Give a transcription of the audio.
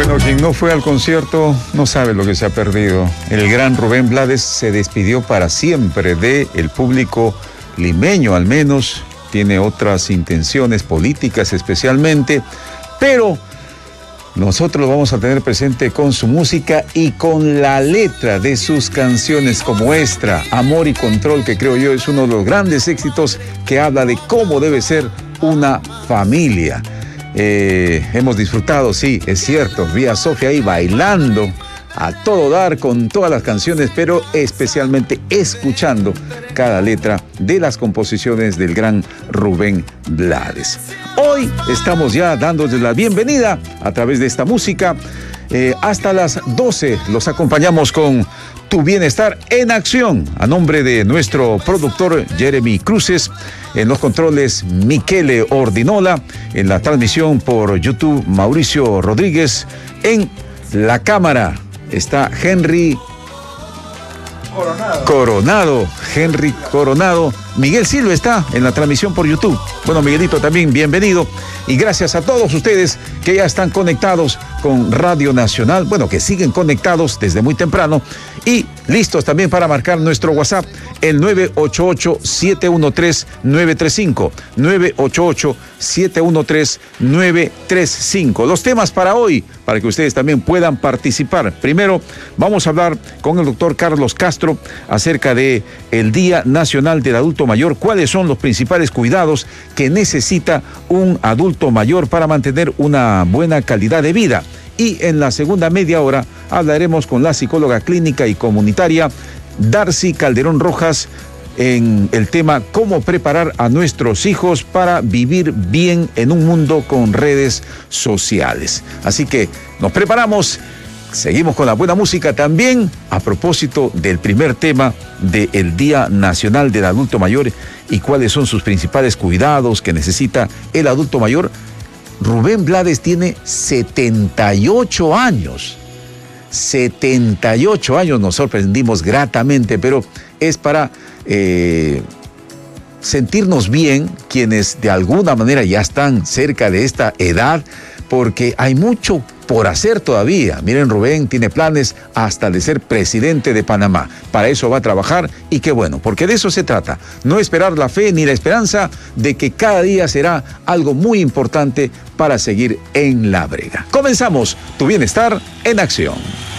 Bueno, quien no fue al concierto no sabe lo que se ha perdido. El gran Rubén Blades se despidió para siempre del público limeño, al menos. Tiene otras intenciones políticas especialmente, pero nosotros lo vamos a tener presente con su música y con la letra de sus canciones como Extra, Amor y Control, que creo yo es uno de los grandes éxitos que habla de cómo debe ser una familia. Hemos disfrutado, sí, es cierto, vi a Sofía ahí bailando a todo dar con todas las canciones, pero especialmente escuchando cada letra de las composiciones del gran Rubén Blades. Hoy estamos ya dándoles la bienvenida a través de esta música. Hasta las 12 los acompañamos con Tu Bienestar en Acción, a nombre de nuestro productor Jeremy Cruces, en los controles Michele Ordinola, en la transmisión por YouTube Mauricio Rodríguez, en la cámara está Henry Coronado. Miguel Silva está en la transmisión por YouTube. Bueno, Miguelito también, bienvenido. Y gracias a todos ustedes que ya están conectados con Radio Nacional, bueno, que siguen conectados desde muy temprano y listos también para marcar nuestro WhatsApp, el 988-713-935, 988-713-935. Los temas para hoy, para que ustedes también puedan participar. Primero, vamos a hablar con el doctor Carlos Castro acerca de el Día Nacional del Adulto Mayor. ¿Cuáles son los principales cuidados que necesita un adulto mayor para mantener una buena calidad de vida? Y en la segunda media hora hablaremos con la psicóloga clínica y comunitaria Darcy Calderón Rojas en el tema cómo preparar a nuestros hijos para vivir bien en un mundo con redes sociales. Así que nos preparamos, seguimos con la buena música también a propósito del primer tema del Día Nacional del Adulto Mayor y cuáles son sus principales cuidados que necesita el adulto mayor. Rubén Blades tiene 78 años. 78 años, nos sorprendimos gratamente, pero es para sentirnos bien quienes de alguna manera ya están cerca de esta edad, porque hay mucho por hacer todavía. Miren, Rubén tiene planes hasta de ser presidente de Panamá. Para eso va a trabajar y qué bueno, porque de eso se trata. No esperar la fe ni la esperanza de que cada día será algo muy importante para seguir en la brega. Comenzamos Tu Bienestar en Acción.